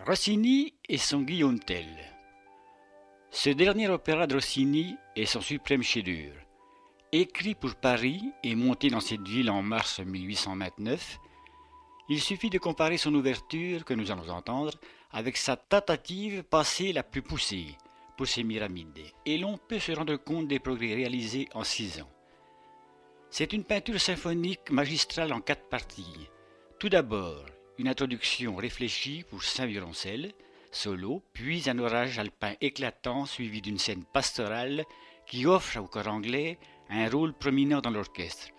Rossini et son Guillaume Tell. Ce dernier opéra de Rossini est son suprême chef-d'œuvre. Écrit pour Paris et monté dans cette ville en mars 1829, il suffit de comparer son ouverture, que nous allons entendre, avec sa tentative passée la plus poussée pour Sémiramide, et l'on peut se rendre compte des progrès réalisés en 6 ans. C'est une peinture symphonique magistrale en 4 parties. Tout d'abord, une introduction réfléchie pour 5 violoncelles, solo, puis un orage alpin éclatant suivi d'une scène pastorale qui offre au corps anglais un rôle prominent dans l'orchestre.